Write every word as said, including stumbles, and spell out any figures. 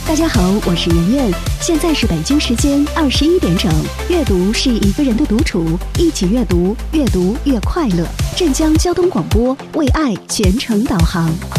大家好，我是圆圆，现在是北京时间二十一点整。阅读是一个人的独处，一起阅读，阅读越快乐。镇江交通广播为爱全程导航。